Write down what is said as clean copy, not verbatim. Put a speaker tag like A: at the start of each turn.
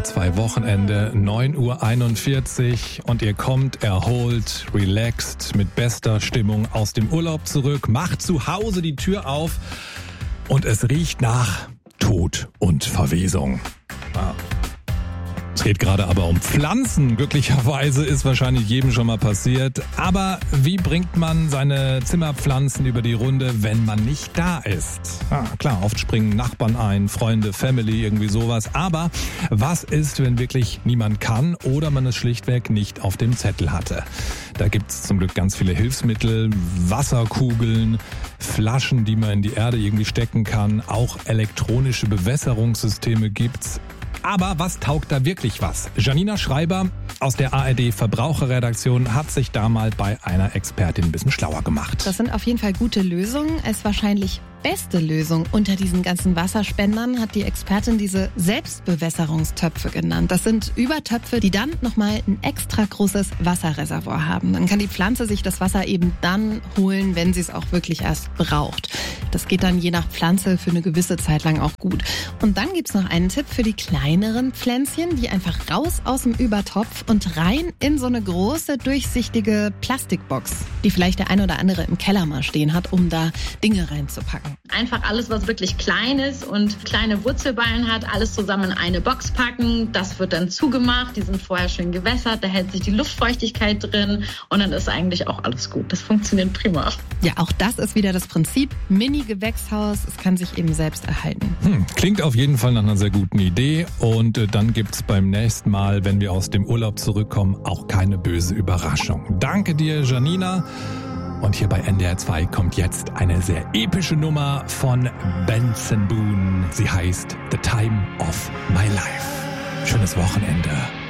A: NDR 2 Wochenende, 9:41 Uhr und ihr kommt erholt, relaxed, mit bester Stimmung aus dem Urlaub zurück, macht zu Hause die Tür auf und es riecht nach Tod und Verwesung. Es geht gerade aber um Pflanzen. Glücklicherweise ist wahrscheinlich jedem schon mal passiert. Aber wie bringt man seine Zimmerpflanzen über die Runde, wenn man nicht da ist? Klar, oft springen Nachbarn ein, Freunde, Family, irgendwie sowas. Aber was ist, wenn wirklich niemand kann oder man es schlichtweg nicht auf dem Zettel hatte? Da gibt's zum Glück ganz viele Hilfsmittel, Wasserkugeln, Flaschen, die man in die Erde irgendwie stecken kann. Auch elektronische Bewässerungssysteme gibt's. Aber was taugt da wirklich was? Janina Schreiber aus der ARD Verbraucherredaktion hat sich da mal bei einer Expertin ein bisschen schlauer gemacht.
B: Das sind auf jeden Fall gute Lösungen. Als wahrscheinlich beste Lösung unter diesen ganzen Wasserspendern hat die Expertin diese Selbstbewässerungstöpfe genannt. Das sind Übertöpfe, die dann nochmal ein extra großes Wasserreservoir haben. Dann kann die Pflanze sich das Wasser eben dann holen, wenn sie es auch wirklich erst braucht. Das geht dann je nach Pflanze für eine gewisse Zeit lang auch gut. Und dann gibt's noch einen Tipp für die kleineren Pflänzchen, die einfach raus aus dem Übertopf und rein in so eine große, durchsichtige Plastikbox, die vielleicht der ein oder andere im Keller mal stehen hat, um da Dinge reinzupacken.
C: Einfach alles, was wirklich klein ist und kleine Wurzelballen hat, alles zusammen in eine Box packen. Das wird dann zugemacht, die sind vorher schön gewässert, da hält sich die Luftfeuchtigkeit drin und dann ist eigentlich auch alles gut. Das funktioniert prima.
B: Ja, auch das ist wieder das Prinzip. Mini-Gewächshaus, es kann sich eben selbst erhalten.
A: Klingt auf jeden Fall nach einer sehr guten Idee und dann gibt's beim nächsten Mal, wenn wir aus dem Urlaub zurückkommen, auch keine böse Überraschung. Danke dir, Janina. Und hier bei NDR 2 kommt jetzt eine sehr epische Nummer von Benson Boone. Sie heißt The Time of My Life. Schönes Wochenende.